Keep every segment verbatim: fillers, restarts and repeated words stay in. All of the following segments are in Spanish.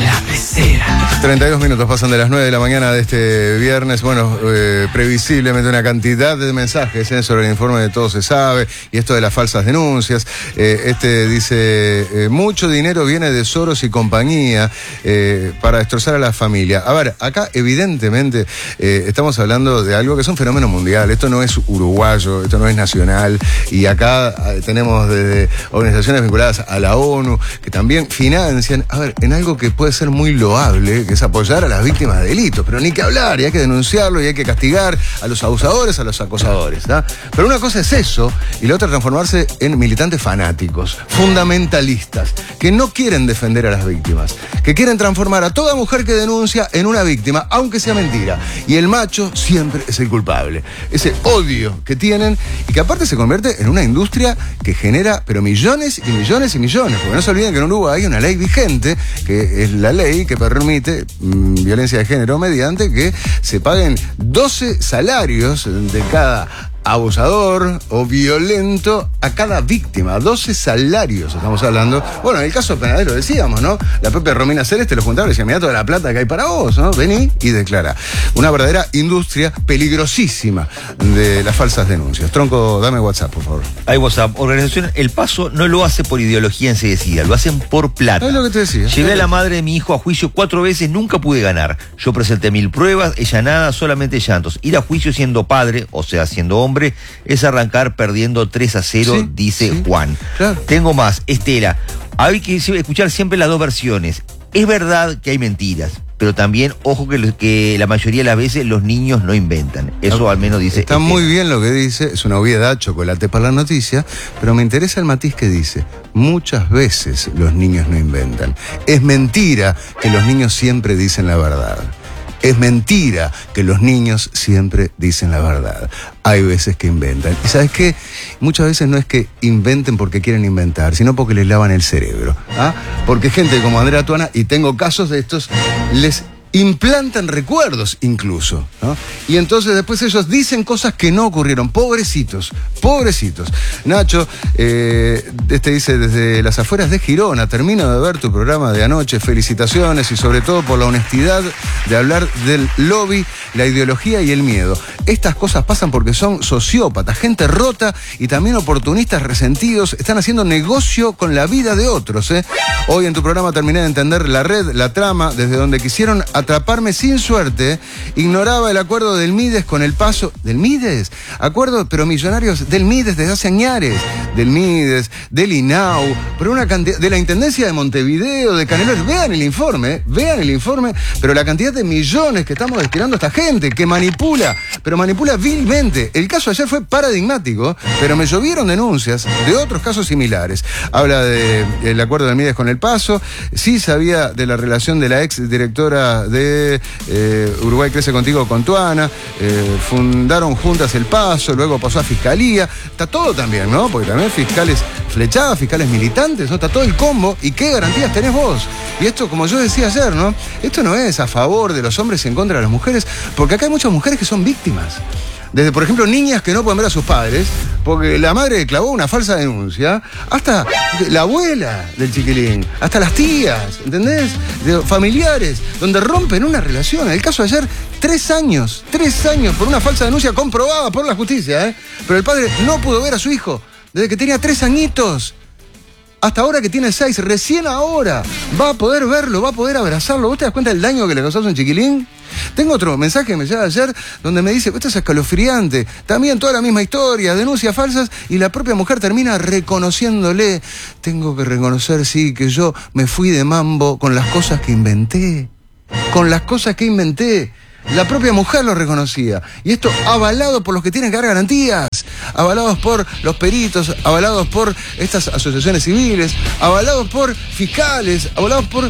La Pecera. treinta y dos minutos pasan de las nueve de la mañana de este viernes. Bueno, eh, previsiblemente una cantidad de mensajes eh, sobre el informe de Todo se sabe y esto de las falsas denuncias. Eh, este dice, eh, mucho dinero viene de Soros y compañía eh, para destrozar a la familia. A ver, acá evidentemente eh, estamos hablando de algo que es un fenómeno mundial. Esto no es uruguayo, esto no es nacional. Y acá eh, tenemos desde organizaciones vinculadas a la ONU que también financian, a ver, en algo que puede ser muy loable, que es apoyar a las víctimas de delitos, pero ni que hablar, y hay que denunciarlo, y hay que castigar a los abusadores, a los acosadores, ¿tá? Pero una cosa es eso, y la otra transformarse en militantes fanáticos, fundamentalistas, que no quieren defender a las víctimas, que quieren transformar a toda mujer que denuncia en una víctima, aunque sea mentira, y el macho siempre es el culpable. Ese odio que tienen, y que aparte se convierte en una industria que genera, pero millones y millones y millones, porque no se olviden que en Uruguay hay una ley vigente, que es la ley que permite mmm, violencia de género mediante que se paguen doce salarios de cada abusador o violento a cada víctima. doce salarios estamos hablando. Bueno, en el caso de Penadero decíamos, ¿no? La propia Romina Celeste lo juntaba y decía, mirá toda la plata que hay para vos, ¿no? Vení y declara. Una verdadera industria peligrosísima de las falsas denuncias. Tronco, dame WhatsApp, por favor. Hay WhatsApp. Organización El Paso no lo hace por ideología en Enseguida, lo hacen por plata. Es lo que te decía. Llevé a la madre de mi hijo a juicio cuatro veces, nunca pude ganar. Yo presenté mil pruebas, ella nada, solamente llantos. Ir a juicio siendo padre, o sea, siendo hombre, es arrancar perdiendo tres a cero, sí, dice sí, Juan. Claro. Tengo más, Estela. Hay que escuchar siempre las dos versiones. Es verdad que hay mentiras, pero también, ojo, que, que la mayoría de las veces los niños no inventan. Eso al menos dice. Está muy bien lo que dice, es una obviedad, chocolate para la noticia, pero me interesa el matiz que dice. Muchas veces los niños no inventan. Es mentira que los niños siempre dicen la verdad. Es mentira que los niños siempre dicen la verdad. Hay veces que inventan. ¿Y sabes qué? Muchas veces no es que inventen porque quieren inventar, sino porque les lavan el cerebro. ¿Ah? Porque gente como Andrea Tuana, y tengo casos de estos, les implantan recuerdos incluso, ¿no? Y entonces después ellos dicen cosas que no ocurrieron. Pobrecitos, pobrecitos. Nacho, eh, este dice, desde las afueras de Girona, termino de ver tu programa de anoche, felicitaciones y sobre todo por la honestidad de hablar del lobby, la ideología y el miedo. Estas cosas pasan porque son sociópatas, gente rota y también oportunistas resentidos, están haciendo negocio con la vida de otros, ¿eh? Hoy en tu programa terminé de entender la red, la trama, desde donde quisieron atraparme sin suerte, ignoraba el acuerdo del Mides con el Paso. ¿Del Mides? Acuerdo, pero millonarios del Mides desde hace añares. Del Mides, del INAU, pero una cantidad, de la Intendencia de Montevideo, de Canelones. Vean el informe, vean el informe, pero la cantidad de millones que estamos destinando a esta gente, que manipula, pero manipula vilmente. El caso ayer fue paradigmático, pero me llovieron denuncias de otros casos similares. Habla del acuerdo del Mides con el Paso, sí sabía de la relación de la ex directora de eh, Uruguay Crece Contigo con Tuana, eh, fundaron juntas El Paso, luego pasó a Fiscalía, está todo también, ¿no? Porque también fiscales flechadas, fiscales militantes, ¿no? Está todo el combo, ¿y qué garantías tenés vos? Y esto, como yo decía ayer, ¿no? Esto no es a favor de los hombres y en contra de las mujeres, porque acá hay muchas mujeres que son víctimas. Desde, por ejemplo, niñas que no pueden ver a sus padres porque la madre clavó una falsa denuncia, hasta la abuela del chiquilín, hasta las tías, ¿entendés? De familiares, donde rompen una relación. En el caso de ayer, tres años, tres años por una falsa denuncia comprobada por la justicia, ¿eh? Pero el padre no pudo ver a su hijo desde que tenía tres añitos. Hasta ahora que tiene seis, recién ahora va a poder verlo, va a poder abrazarlo. ¿Vos te das cuenta del daño que le causó a un chiquilín? Tengo otro mensaje que me llega ayer donde me dice, esto es escalofriante, también toda la misma historia, denuncias falsas y la propia mujer termina reconociéndole, tengo que reconocer, sí, que yo me fui de mambo con las cosas que inventé, con las cosas que inventé. La propia mujer lo reconocía. Y esto avalado por los que tienen que dar garantías, avalados por los peritos, avalados por estas asociaciones civiles, avalados por fiscales, avalados por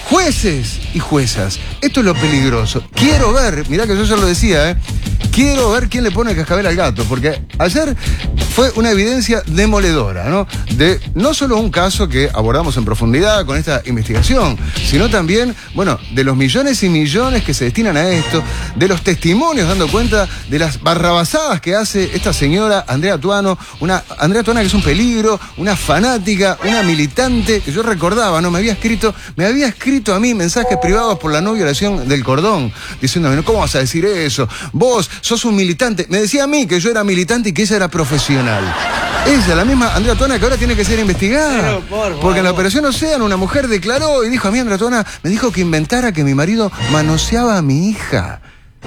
jueces y juezas. Esto es lo peligroso. Quiero ver, mirá que yo ya lo decía, ¿eh? Quiero ver quién le pone el cascabel al gato, porque ayer fue una evidencia demoledora, ¿no? De no solo un caso que abordamos en profundidad con esta investigación, sino también, bueno, de los millones y millones que se destinan a esto, de los testimonios dando cuenta de las barrabasadas que hace esta señora Andrea Tuano, una Andrea Tuano que es un peligro, una fanática, una militante, que yo recordaba, ¿no? Me había escrito, me había escrito a mí mensajes privados por la no violación del cordón, diciéndome, ¿no? ¿Cómo vas a decir eso? Vos sos un militante. Me decía a mí que yo era militante y que ella era profesional. Ella, la misma Andrea Tuana, que ahora tiene que ser investigada. Pero, por favor. Porque en la operación Océano una mujer declaró y dijo a mí, Andrea Tuana, me dijo que inventara que mi marido manoseaba a mi hija.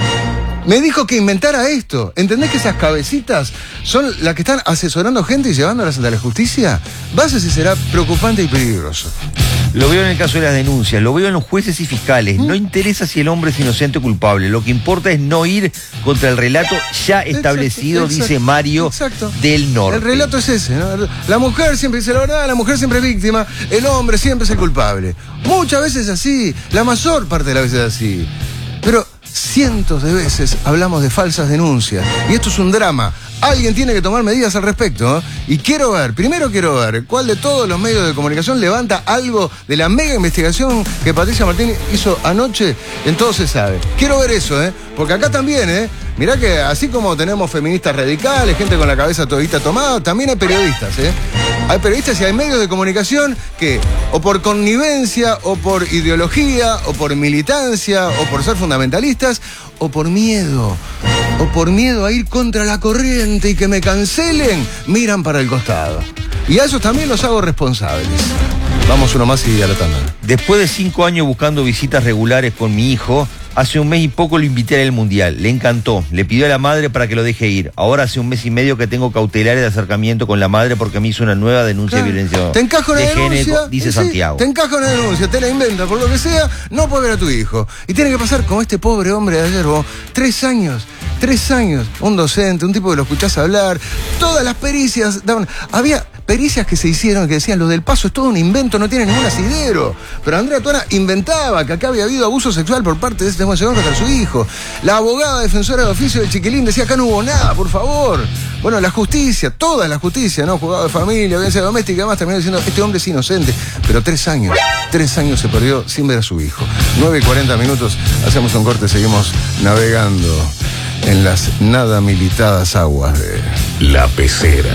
Me dijo que inventara esto. ¿Entendés que esas cabecitas son las que están asesorando gente y llevándolas ante la justicia? Vas a si será preocupante y peligroso. Lo veo en el caso de las denuncias, lo veo en los jueces y fiscales. ¿Mm? No interesa si el hombre es inocente o culpable. Lo que importa es no ir contra el relato ya establecido, exacto, exacto, dice Mario exacto. del Norte. El relato es ese, ¿no? La mujer siempre dice la verdad, la mujer siempre es víctima, el hombre siempre es el culpable. Muchas veces así, la mayor parte de las veces así. Pero cientos de veces hablamos de falsas denuncias. Y esto es un drama. Alguien tiene que tomar medidas al respecto, ¿eh? Y quiero ver, primero quiero ver cuál de todos los medios de comunicación levanta algo de la mega investigación que Patricia Martínez hizo anoche en Todo Se Sabe. Quiero ver eso, ¿eh? Porque acá también, ¿eh? Mirá que así como tenemos feministas radicales, gente con la cabeza todita tomada, también hay periodistas, ¿eh? Hay periodistas y hay medios de comunicación que, o por connivencia, o por ideología, o por militancia, o por ser fundamentalistas, o por miedo, o por miedo a ir contra la corriente y que me cancelen, miran para el costado. Y a esos también los hago responsables. Vamos uno más y a la tanda. Después de cinco años buscando visitas regulares con mi hijo, hace un mes y poco lo invité al Mundial. Le encantó. Le pidió a la madre para que lo deje ir. Ahora hace un mes y medio que tengo cautelares de acercamiento con la madre porque me hizo una nueva denuncia claro. de violencia te encajo de una género, denuncia, dice sí, Santiago. Te encaja una denuncia, te la inventa, por lo que sea, no puede ver a tu hijo. Y tiene que pasar como este pobre hombre de ayer, vos, tres años, tres años, un docente, un tipo que lo escuchás hablar, todas las pericias daban, había pericias que se hicieron que decían, lo del Paso es todo un invento, no tiene ningún asidero. Pero Andrea Tuana inventaba que acá había habido abuso sexual por parte de este señor contra su hijo. La abogada defensora de oficio del Chiquilín decía, acá no hubo nada, por favor. Bueno, la justicia, toda la justicia, ¿no? Juzgado de familia, violencia doméstica y demás, terminó diciendo, este hombre es inocente. Pero tres años, tres años se perdió sin ver a su hijo. nueve y cuarenta minutos, hacemos un corte, seguimos navegando en las nada militadas aguas de La Pecera.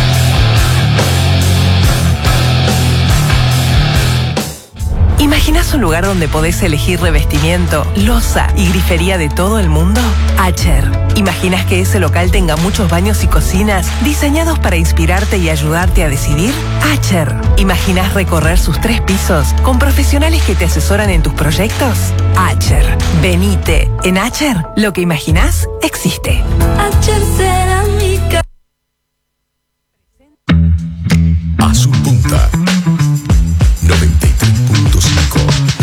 ¿Imaginás un lugar donde podés elegir revestimiento, loza y grifería de todo el mundo? Acher. ¿Imaginás que ese local tenga muchos baños y cocinas diseñados para inspirarte y ayudarte a decidir? Acher. ¿Imaginás recorrer sus tres pisos con profesionales que te asesoran en tus proyectos? Acher. Venite. En Acher, lo que imaginás existe. Acher Cerámica. Azul Punta noventa y tres punto cinco.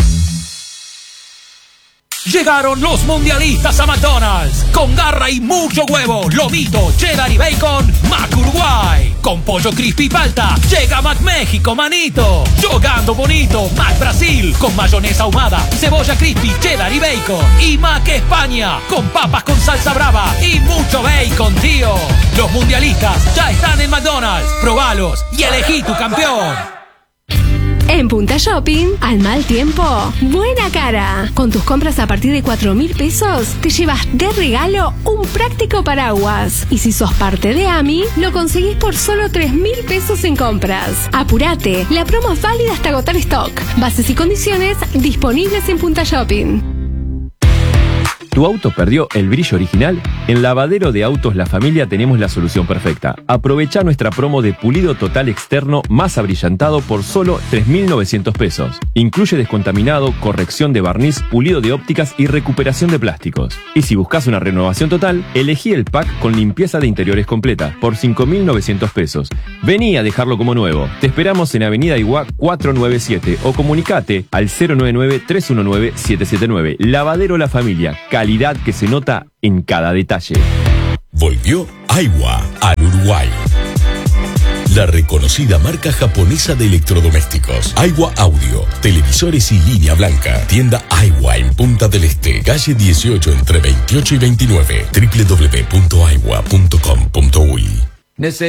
Llegaron los mundialistas a McDonald's. Con garra y mucho huevo, lomito, cheddar y bacon, Mac Uruguay. Con pollo crispy y palta, llega Mac México, manito. Jugando bonito, Mac Brasil. Con mayonesa ahumada, cebolla crispy, cheddar y bacon. Y Mac España, con papas con salsa brava y mucho bacon, tío. Los mundialistas ya están en McDonald's. Probalos y elegí tu campeón. En Punta Shopping, al mal tiempo, buena cara. Con tus compras a partir de cuatro mil pesos, te llevas de regalo un práctico paraguas. Y si sos parte de A M I, lo conseguís por solo tres mil pesos en compras. Apurate, la promo es válida hasta agotar stock. Bases y condiciones disponibles en Punta Shopping. ¿Tu auto perdió el brillo original? En Lavadero de Autos La Familia tenemos la solución perfecta. Aprovecha nuestra promo de pulido total externo más abrillantado por solo tres mil novecientos pesos. Incluye descontaminado, corrección de barniz, pulido de ópticas y recuperación de plásticos. Y si buscas una renovación total, elegí el pack con limpieza de interiores completa por cinco mil novecientos pesos. Vení a dejarlo como nuevo. Te esperamos en Avenida Iguá cuatrocientos noventa y siete o comunicate al cero nueve nueve, tres uno nueve, siete siete nueve. Lavadero La Familia. Calidad que se nota en cada detalle. Volvió Aiwa al Uruguay. La reconocida marca japonesa de electrodomésticos. Aiwa Audio, televisores y línea blanca. Tienda Aiwa en Punta del Este, calle dieciocho entre veintiocho y veintinueve. doble u doble u doble u punto aiwa punto com punto uy.